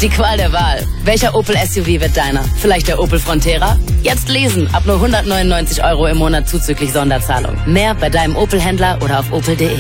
Die Qual der Wahl. Welcher Opel SUV wird deiner? Vielleicht der Opel Frontera? Jetzt lesen, ab nur 199 € im Monat zuzüglich Sonderzahlung. Mehr bei deinem Opel-Händler oder auf opel.de.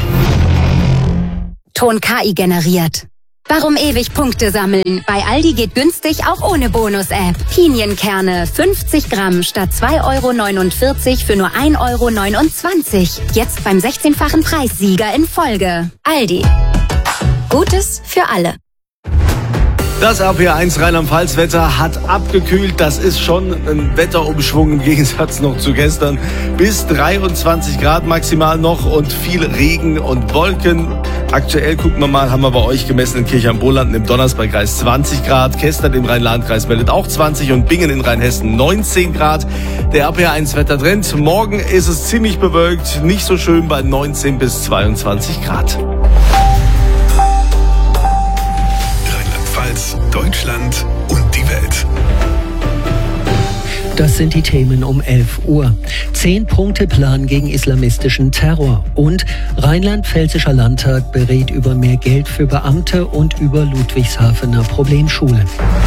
Ton KI generiert. Warum ewig Punkte sammeln? Bei Aldi geht günstig auch ohne Bonus-App. Pinienkerne 50 Gramm statt 2,49 € für nur 1,29 €. Jetzt beim 16-fachen Preissieger in Folge. Aldi. Gutes für alle. Das RPR1 Rheinland-Pfalz-Wetter hat abgekühlt. Das ist schon ein Wetterumschwung im Gegensatz noch zu gestern. Bis 23 Grad maximal noch und viel Regen und Wolken. Aktuell, gucken wir mal, haben wir bei euch gemessen in Kirchheim-Bohlanden im Donnersbergkreis 20 Grad. Kestern im Rhein-Lahn-Kreis meldet auch 20 und Bingen in Rheinhessen 19 Grad. Der RPR1 Wettertrend. Morgen ist es ziemlich bewölkt, nicht so schön bei 19 bis 22 Grad. Deutschland und die Welt. Das sind die Themen um 11 Uhr. 10-Punkte-Plan gegen islamistischen Terror. Und Rheinland-Pfälzischer Landtag berät über mehr Geld für Beamte und über Ludwigshafener Problemschule.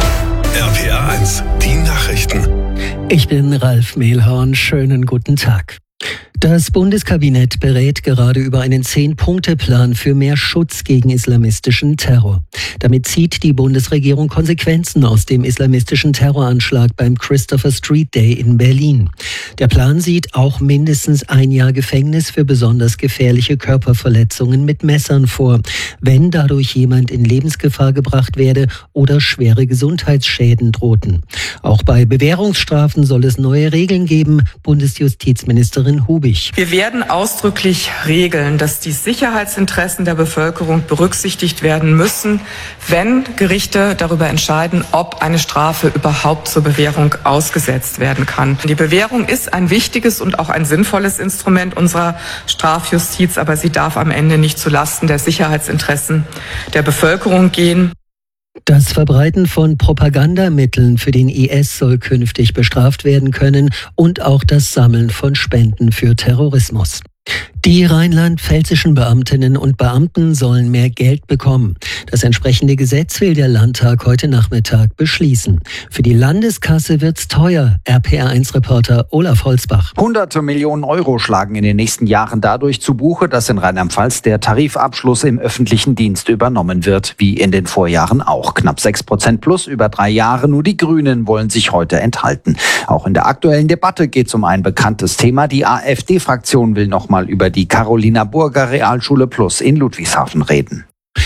RPR1, die Nachrichten. Ich bin Ralf Mehlhorn. Schönen guten Tag. Das Bundeskabinett berät gerade über einen 10-Punkte-Plan für mehr Schutz gegen islamistischen Terror. Damit zieht die Bundesregierung Konsequenzen aus dem islamistischen Terroranschlag beim Christopher Street Day in Berlin. Der Plan sieht auch mindestens 1 Jahr Gefängnis für besonders gefährliche Körperverletzungen mit Messern vor, wenn dadurch jemand in Lebensgefahr gebracht werde oder schwere Gesundheitsschäden drohten. Auch bei Bewährungsstrafen soll es neue Regeln geben, Bundesjustizministerin Hubig. Wir werden ausdrücklich regeln, dass die Sicherheitsinteressen der Bevölkerung berücksichtigt werden müssen, wenn Gerichte darüber entscheiden, ob eine Strafe überhaupt zur Bewährung ausgesetzt werden kann. Die Bewährung ist ein wichtiges und auch ein sinnvolles Instrument unserer Strafjustiz, aber sie darf am Ende nicht zulasten der Sicherheitsinteressen der Bevölkerung gehen. Das Verbreiten von Propagandamitteln für den IS soll künftig bestraft werden können und auch das Sammeln von Spenden für Terrorismus. Die rheinland-pfälzischen Beamtinnen und Beamten sollen mehr Geld bekommen. Das entsprechende Gesetz will der Landtag heute Nachmittag beschließen. Für die Landeskasse wird's teuer. RPR1-Reporter Olaf Holzbach. Hunderte Millionen Euro schlagen in den nächsten Jahren dadurch zu Buche, dass in Rheinland-Pfalz der Tarifabschluss im öffentlichen Dienst übernommen wird, wie in den Vorjahren auch. Knapp 6% plus über 3 Jahre. Nur die Grünen wollen sich heute enthalten. Auch in der aktuellen Debatte geht es um ein bekanntes Thema. Die AfD-Fraktion will nochmal über die Carolina Burger Realschule Plus in Ludwigshafen reden.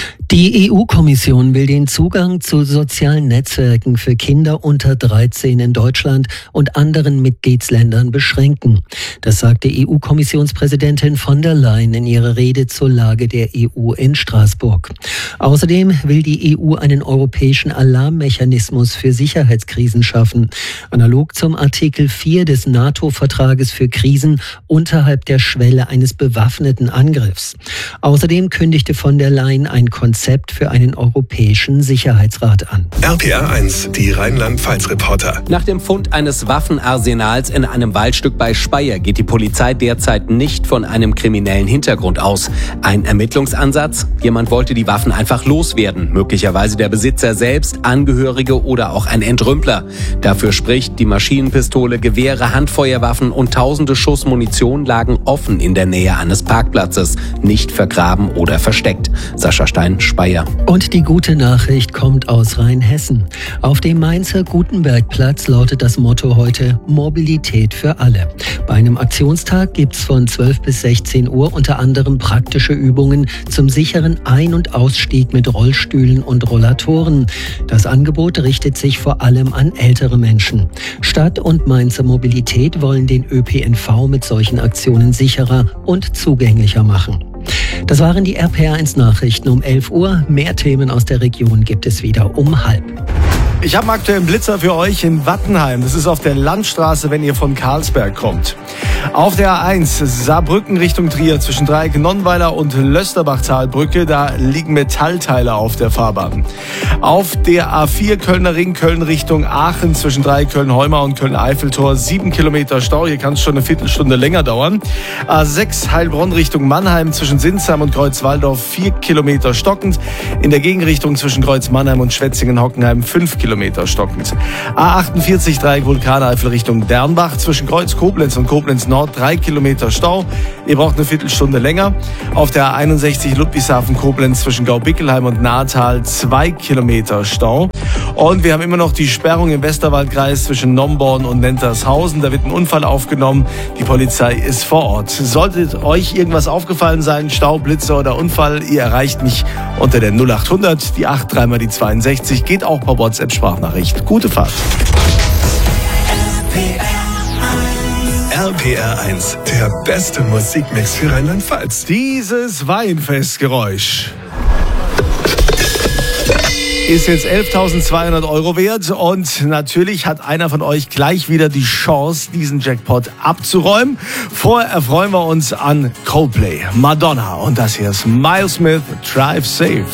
Die EU-Kommission will den Zugang zu sozialen Netzwerken für Kinder unter 13 in Deutschland und anderen Mitgliedsländern beschränken. Das sagte EU-Kommissionspräsidentin von der Leyen in ihrer Rede zur Lage der EU in Straßburg. Außerdem will die EU einen europäischen Alarmmechanismus für Sicherheitskrisen schaffen, analog zum Artikel 4 des NATO-Vertrages für Krisen unterhalb der Schwelle eines bewaffneten Angriffs. Außerdem kündigte von der Leyen ein Konzept für einen europäischen Sicherheitsrat an. RPR1, die Rheinland-Pfalz-Reporter. Nach dem Fund eines Waffenarsenals in einem Waldstück bei Speyer geht die Polizei derzeit nicht von einem kriminellen Hintergrund aus. Ein Ermittlungsansatz? Jemand wollte die Waffen einfach loswerden. Möglicherweise der Besitzer selbst, Angehörige oder auch ein Entrümpler. Dafür spricht, die Maschinenpistole, Gewehre, Handfeuerwaffen und tausende Schuss Munition lagen offen in der Nähe eines Parkplatzes, nicht vergraben oder versteckt. Sascha Stein, Speyer. Und die gute Nachricht kommt aus Rheinhessen. Auf dem Mainzer Gutenbergplatz lautet das Motto heute Mobilität für alle. Bei einem Aktionstag gibt's von 12 bis 16 Uhr unter anderem praktische Übungen zum sicheren Ein- und Ausstieg mit Rollstühlen und Rollatoren. Das Angebot richtet sich vor allem an ältere Menschen. Stadt und Mainzer Mobilität wollen den ÖPNV mit solchen Aktionen sicherer und zugänglicher machen. Das waren die RPR1 Nachrichten um 11 Uhr. Mehr Themen aus der Region gibt es wieder um 12:30. Ich habe einen aktuellen Blitzer für euch in Wattenheim. Das ist auf der Landstraße, wenn ihr von Karlsberg kommt. Auf der A1 Saarbrücken Richtung Trier zwischen Dreieck Nonnweiler und Lösterbachtalbrücke, da liegen Metallteile auf der Fahrbahn. Auf der A4 Kölner Ring, Köln Richtung Aachen zwischen Dreieck Köln-Heumar und Köln-Eiffeltor 7 Kilometer Stau. Hier kann es schon eine Viertelstunde länger dauern. A6 Heilbronn Richtung Mannheim zwischen Sinsheim und Kreuzwaldorf 4 Kilometer stockend. In der Gegenrichtung zwischen Kreuz-Mannheim und Schwetzingen-Hockenheim 5 Kilometer stockend. A48 Dreieck Vulkaneifel Richtung Dernbach zwischen Kreuz-Koblenz und Koblenz-Nord 3 Kilometer Stau. Ihr braucht eine Viertelstunde länger. Auf der A61 Ludwigshafen-Koblenz zwischen Gaubickelheim und Natal 2 Kilometer Stau. Und wir haben immer noch die Sperrung im Westerwaldkreis zwischen Nomborn und Nentershausen. Da wird ein Unfall aufgenommen. Die Polizei ist vor Ort. Sollte euch irgendwas aufgefallen sein, Stau, Blitze oder Unfall, ihr erreicht mich unter der 0800, die 83 mal die 62. Geht auch per WhatsApp-Sprachnachricht. Gute Fahrt. RPR1, der beste Musikmix für Rheinland-Pfalz. Dieses Weinfestgeräusch ist jetzt 11.200 € wert und natürlich hat einer von euch gleich wieder die Chance, diesen Jackpot abzuräumen. Vorher erfreuen wir uns an Coldplay, Madonna und das hier ist Miles Smith, Drive Safe.